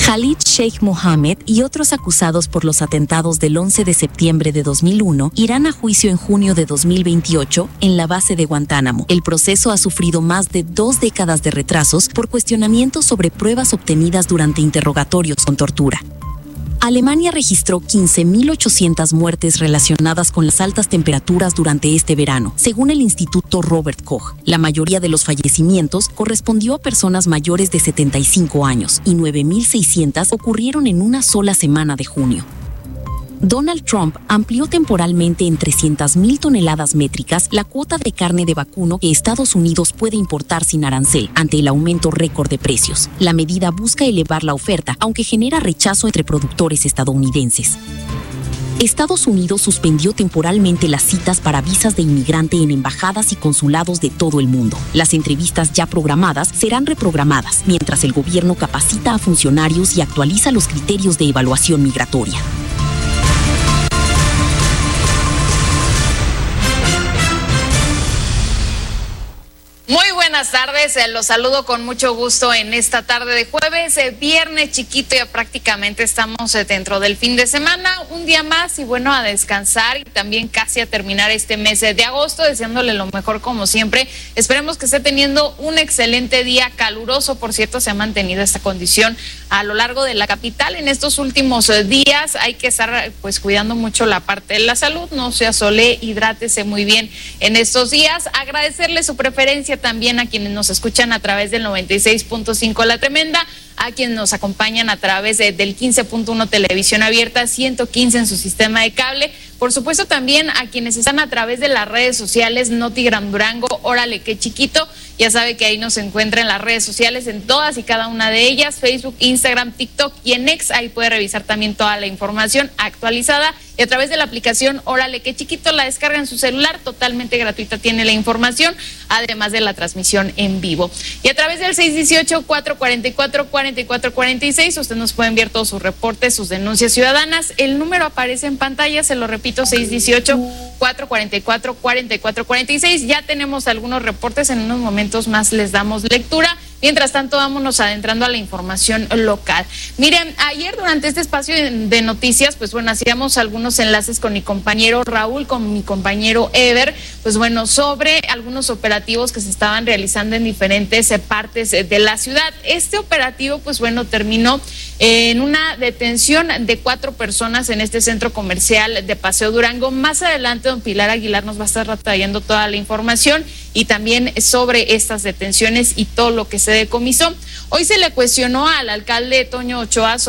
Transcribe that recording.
Khalid Sheikh Mohammed y otros acusados por los atentados del 11 de septiembre de 2001 irán a juicio en junio de 2028 en la base de Guantánamo. El proceso ha sufrido más de 2 décadas de retrasos por cuestionamientos sobre pruebas obtenidas durante interrogatorios con tortura. Alemania registró 15.800 muertes relacionadas con las altas temperaturas durante este verano, según el Instituto Robert Koch. La mayoría de los fallecimientos correspondió a personas mayores de 75 años y 9.600 ocurrieron en una sola semana de junio. Donald Trump amplió temporalmente en 300.000 toneladas métricas la cuota de carne de vacuno que Estados Unidos puede importar sin arancel ante el aumento récord de precios. La medida busca elevar la oferta, aunque genera rechazo entre productores estadounidenses. Estados Unidos suspendió temporalmente las citas para visas de inmigrante en embajadas y consulados de todo el mundo. Las entrevistas ya programadas serán reprogramadas, mientras el gobierno capacita a funcionarios y actualiza los criterios de evaluación migratoria. Muy buenas tardes, los saludo con mucho gusto en esta tarde de jueves, viernes chiquito, ya prácticamente estamos dentro del fin de semana, un día más y bueno, a descansar y también casi a terminar este mes de agosto, deseándole lo mejor como siempre. Esperemos que esté teniendo un excelente día, caluroso, por cierto, se ha mantenido esta condición a lo largo de la capital en estos últimos días. Hay que estar pues cuidando mucho la parte de la salud, no se asole, hidrátese muy bien en estos días. Agradecerle su preferencia también a quienes nos escuchan a través del 96.5 La Tremenda, a quienes nos acompañan a través del 15.1 Televisión Abierta, 115 en su sistema de cable. Por supuesto también a quienes están a través de las redes sociales, Notigram Durango, Órale Qué Chiquito. Ya sabe que ahí nos encuentra en las redes sociales, en todas y cada una de ellas, Facebook, Instagram, TikTok y en X. Ahí puede revisar también toda la información actualizada. Y a través de la aplicación Órale Qué Chiquito, la descarga en su celular, totalmente gratuita, tiene la información, además de la transmisión en vivo. Y a través del 618-444-4446, usted nos puede enviar todos sus reportes, sus denuncias ciudadanas. El número aparece en pantalla, se lo repito, 618-444-4446. Ya tenemos algunos reportes, en unos momentos más les damos lectura. Mientras tanto, vámonos adentrando a la información local. Miren, ayer durante este espacio de noticias, pues bueno, hacíamos algunos enlaces con mi compañero Raúl, con mi compañero Ever, pues bueno, sobre algunos operativos que se estaban realizando en diferentes partes de la ciudad. Este operativo, pues bueno, terminó en una detención de 4 personas en este centro comercial de Paseo Durango. Más adelante, don Pilar Aguilar nos va a estar trayendo toda la información y también sobre estas detenciones y todo lo que se decomisó. Hoy se le cuestionó al alcalde Toño Ochoa